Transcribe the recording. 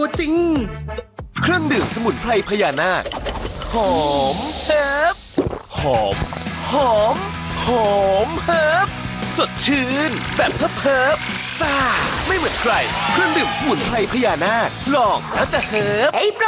จริงเครื่องดื่มสมุนไพรพญานาคหอมเฮิบหอมหอมหอมเฮิบสดชื่นแบบเพิบซ่าไม่เหมือนใครเครื่องดื่มสมุนไพรพญานาคลองแล้วจะเฮิบ